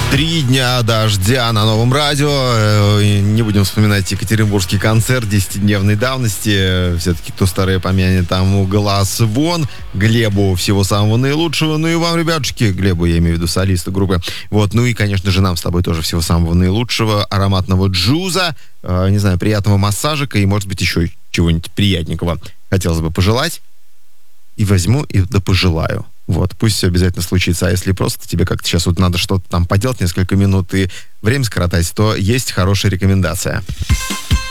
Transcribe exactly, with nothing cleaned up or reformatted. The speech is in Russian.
Три дня дождя на Новом радио. Не будем вспоминать Екатеринбургский концерт десятидневной давности. Все-таки кто старое помянет, тому глаз вон. Глебу всего самого наилучшего. Ну и вам, ребятушки, Глебу, я имею в виду солиста группы. Вот, ну и, конечно же, нам с тобой тоже всего самого наилучшего. Ароматного джуза, э, не знаю, приятного массажика и, может быть, еще чего-нибудь приятненького хотелось бы пожелать. И возьму и да пожелаю. Вот, пусть все обязательно случится. А если просто тебе как-то сейчас вот надо что-то там поделать несколько минут и время скоротать, то есть хорошая рекомендация.